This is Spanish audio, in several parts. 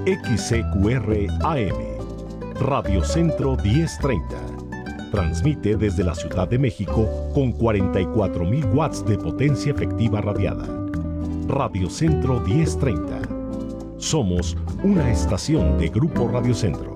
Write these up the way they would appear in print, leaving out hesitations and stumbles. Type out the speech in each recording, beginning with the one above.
XCQR AM, Radio Centro 1030. Transmite desde la Ciudad de México con 44,000 watts de potencia efectiva radiada. Radio Centro 1030. Somos una estación de Grupo Radio Centro.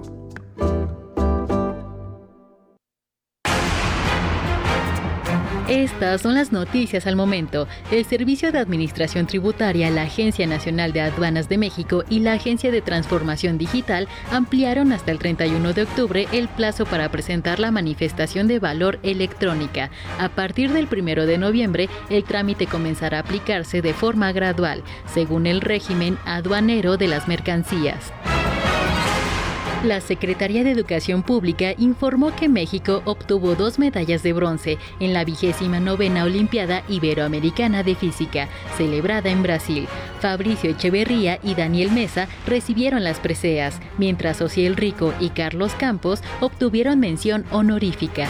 Estas son las noticias al momento. El Servicio de Administración Tributaria, la Agencia Nacional de Aduanas de México y la Agencia de Transformación Digital ampliaron hasta el 31 de octubre el plazo para presentar la manifestación de valor electrónica. A partir del 1 de noviembre, el trámite comenzará a aplicarse de forma gradual, según el régimen aduanero de las mercancías. La Secretaría de Educación Pública informó que México obtuvo 2 medallas de bronce en la 29ª Olimpiada Iberoamericana de Física, celebrada en Brasil. Fabricio Echeverría y Daniel Mesa recibieron las preseas, mientras Ociel Rico y Carlos Campos obtuvieron mención honorífica.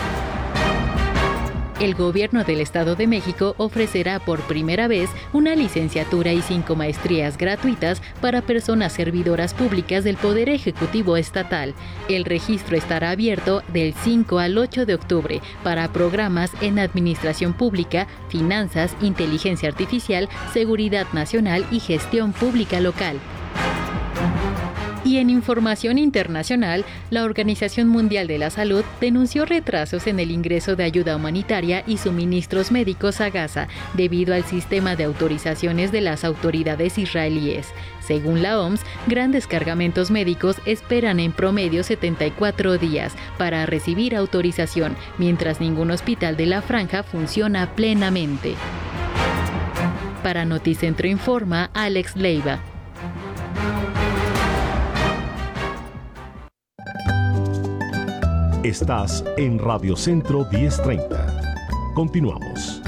El Gobierno del Estado de México ofrecerá por primera vez una licenciatura y 5 maestrías gratuitas para personas servidoras públicas del Poder Ejecutivo Estatal. El registro estará abierto del 5 al 8 de octubre para programas en Administración Pública, Finanzas, Inteligencia Artificial, Seguridad Nacional y Gestión Pública Local. Y en información internacional, la Organización Mundial de la Salud denunció retrasos en el ingreso de ayuda humanitaria y suministros médicos a Gaza debido al sistema de autorizaciones de las autoridades israelíes. Según la OMS, grandes cargamentos médicos esperan en promedio 74 días para recibir autorización, mientras ningún hospital de la franja funciona plenamente. Para Noticentro Informa, Alex Leiva. Estás en Radio Centro 1030. Continuamos.